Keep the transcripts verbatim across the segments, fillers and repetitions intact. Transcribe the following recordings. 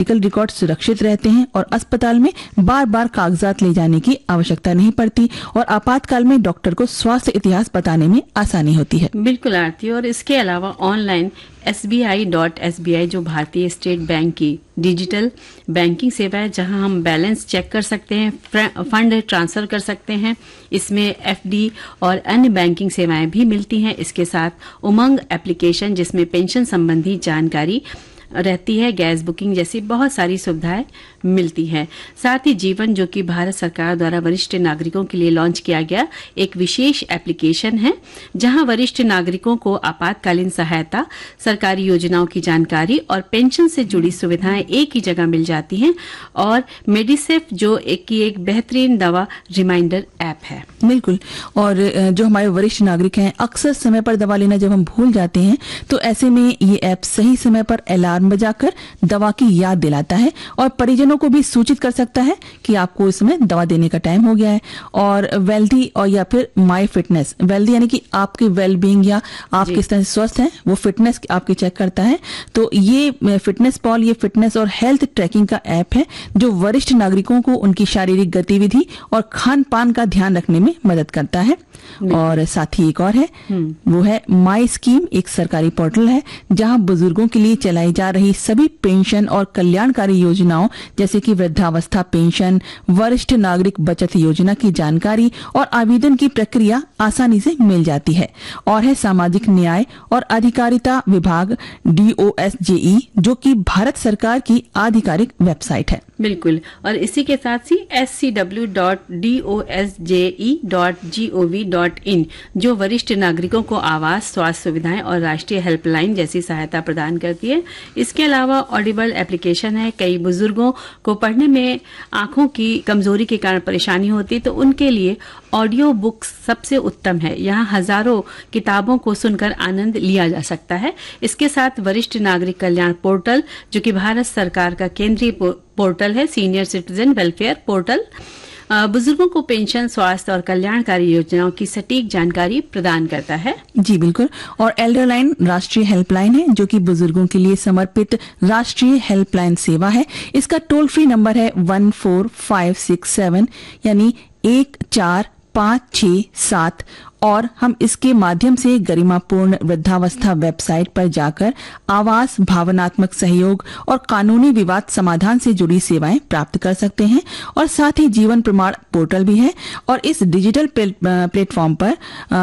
Medical record सुरक्षित रहते हैं और अस्पताल में बार बार कागजात ले जाने की आवश्यकता नहीं पड़ती और आपातकाल में डॉक्टर को स्वास्थ्य इतिहास बताने में आसानी होती है। बिल्कुल आरती, और इसके अलावा online S B I dot S B I जो भारतीय स्टेट बैंक की डिजिटल बैंकिंग सेवा है, जहां हम बैलेंस चेक कर सकते हैं, फंड ट्रांसफर कर सकते हैं। इसमें एफ डी और अन्य बैंकिंग सेवाएं भी मिलती हैं। इसके साथ उमंग एप्लीकेशन जिसमें पेंशन संबंधी जानकारी रहती है, गैस बुकिंग जैसी बहुत सारी सुविधाएं मिलती हैं। साथ ही जीवन, जो कि भारत सरकार द्वारा वरिष्ठ नागरिकों के लिए लॉन्च किया गया एक विशेष एप्लीकेशन है, जहां वरिष्ठ नागरिकों को आपातकालीन सहायता, सरकारी योजनाओं की जानकारी और पेंशन से जुड़ी सुविधाएं एक ही जगह मिल जाती हैं। और मेडिसेफ जो एक की एक बेहतरीन दवा रिमाइंडर ऐप है। बिल्कुल, और जो हमारे वरिष्ठ नागरिक हैं, अक्सर समय पर दवा लेना जब हम भूल जाते हैं, तो ऐसे में ये ऐप सही समय पर अलार्म बजाकर दवा की याद दिलाता है और परिजनों को भी सूचित कर सकता है कि आपको इस समय दवा देने का टाइम हो गया है। और वेल्दी और या फिर माई फिटनेस, वेल्दी यानी कि आपकी वेलबींग या आप किस तरह से स्वस्थ हैं, वो फिटनेस आपकी चेक करता है। तो ये फिटनेस पॉल, ये फिटनेस और हेल्थ ट्रैकिंग का ऐप है जो वरिष्ठ नागरिकों को उनकी शारीरिक गतिविधि और खान पान का ध्यान रखने में मदद करता है। और साथ ही एक और है, वो है माई स्कीम, एक सरकारी पोर्टल है जहां बुजुर्गों के लिए चलाई जा रही सभी पेंशन और कल्याणकारी योजनाओं जैसे कि वृद्धावस्था पेंशन, वरिष्ठ नागरिक बचत योजना की जानकारी और आवेदन की प्रक्रिया आसानी से मिल जाती है। और है सामाजिक न्याय और अधिकारिता विभाग डी ओ एस जे ई, जो कि भारत सरकार की आधिकारिक वेबसाइट है। बिल्कुल, और इसी के साथ ही S C W dot D O S J E dot G O V dot in जो वरिष्ठ नागरिकों को आवास, स्वास्थ्य सुविधाएं और राष्ट्रीय हेल्पलाइन जैसी सहायता प्रदान करती है। इसके अलावा ऑडिबल एप्लीकेशन है। कई बुजुर्गों को पढ़ने में आंखों की कमजोरी के कारण परेशानी होती है, तो उनके लिए ऑडियो बुक्स सबसे उत्तम है। यहाँ हजारों किताबों को सुनकर आनंद लिया जा सकता है। इसके साथ वरिष्ठ नागरिक कल्याण पोर्टल जो कि भारत सरकार का केंद्रीय पोर्टल है, सीनियर सिटीजन वेलफेयर पोर्टल, बुजुर्गों को पेंशन, स्वास्थ्य और कल्याणकारी योजनाओं की सटीक जानकारी प्रदान करता है। जी बिल्कुल, और एल्डर लाइन राष्ट्रीय हेल्पलाइन है जो कि बुजुर्गों के लिए समर्पित राष्ट्रीय हेल्पलाइन सेवा है। इसका टोल फ्री नंबर है one four five six seven यानी एक चार पाँच छह सात, और हम इसके माध्यम से गरिमापूर्ण वृद्धावस्था वेबसाइट पर जाकर आवास, भावनात्मक सहयोग और कानूनी विवाद समाधान से जुड़ी सेवाएं प्राप्त कर सकते हैं। और साथ ही जीवन प्रमाण पोर्टल भी है, और इस डिजिटल प्लेटफॉर्म पर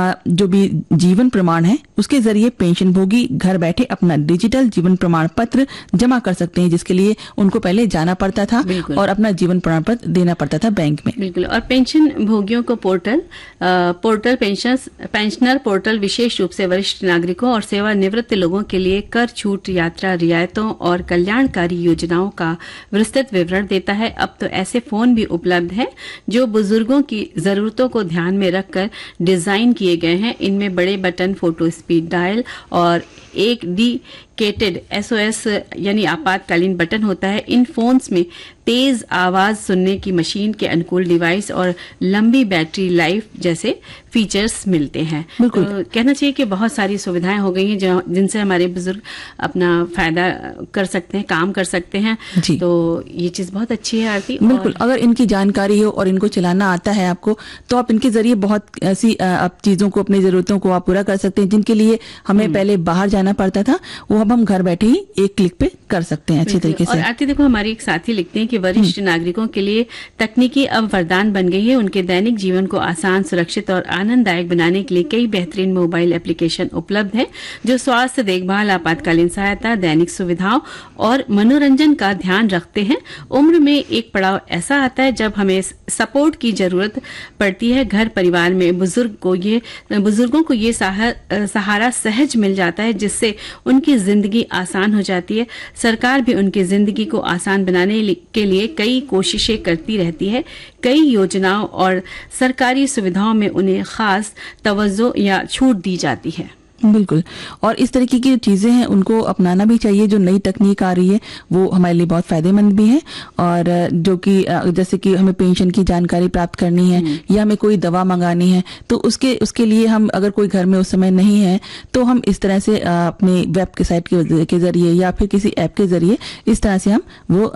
जो भी जीवन प्रमाण है उसके जरिए पेंशनभोगी घर बैठे अपना डिजिटल जीवन प्रमाण पत्र जमा कर सकते हैं, जिसके लिए उनको पहले जाना पड़ता था और अपना जीवन प्रमाण पत्र देना पड़ता था बैंक में। बिल्कुल, और पेंशन भोगियों को portal portal pension pensioner portal विशेष रूप से वरिष्ठ नागरिकों और सेवानिवृत्त लोगों के लिए कर छूट, यात्रा रियायतों और कल्याणकारी योजनाओं का विस्तृत विवरण देता है। अब तो ऐसे फोन भी उपलब्ध हैं जो बुजुर्गों की जरूरतों को ध्यान में रखकर डिजाइन किए गए हैं। इनमें बड़े बटन, फोटो स्पीड डायल और एक डेडिकेटेड एस ओ एस यानी आपातकालीन बटन होता है। इन फोन्स में तेज आवाज सुनने की मशीन के अनुकूल डिवाइस और लंबी बैटरी लाइफ जैसे फीचर्स मिलते हैं। तो कहना चाहिए कि बहुत सारी सुविधाएं हो गई हैं जिनसे हमारे बुजुर्ग अपना फायदा कर सकते हैं, काम कर सकते हैं। तो ये चीज बहुत अच्छी है आरती। बिल्कुल, अगर इनकी जानकारी हो और इनको चलाना आता है आपको, तो आप इनके जरिए बहुत ऐसी आप चीजों को, अपनी जरूरतों को आप पूरा कर सकते हैं जिनके लिए हमें पहले बाहर जाना पड़ता था, वो अब हम घर बैठे ही एक क्लिक पे कर सकते हैं अच्छी तरीके से। और आरती देखो, हमारी एक साथी लिखते हैं कि वरिष्ठ नागरिकों के लिए तकनीकी अब वरदान बन गई है। उनके दैनिक जीवन को आसान, सुरक्षित और आनंददायक बनाने के लिए कई बेहतरीन मोबाइल एप्लीकेशन उपलब्ध हैं जो स्वास्थ्य देखभाल, आपातकालीन सहायता, दैनिक सुविधाओं और मनोरंजन का ध्यान रखते हैं। उम्र में एक पड़ाव ऐसा आता है जब हमें सपोर्ट की जरूरत पड़ती है। घर परिवार में बुजुर्ग को ये बुजुर्गों को ये सहारा सहज मिल जाता है, जिससे उनकी जिंदगी आसान हो जाती है। सरकार भी उनकी जिंदगी को आसान बनाने के लिए कई कोशिशें करती रहती है। कई योजनाओं और सरकारी सुविधाओं में उन्हें खास तवज्जो या छूट दी जाती है। बिल्कुल, और इस तरीके की चीजें हैं उनको अपनाना भी चाहिए। जो नई तकनीक आ रही है वो हमारे लिए बहुत फायदेमंद भी है, और जो कि जैसे कि हमें पेंशन की जानकारी प्राप्त करनी है या हमें कोई दवा मंगानी है, तो उसके उसके लिए हम अगर कोई घर में उस समय नहीं है तो हम इस तरह से अपने वेब के साइट के जरिए या फिर किसी ऐप के जरिए इस तरह से हम वो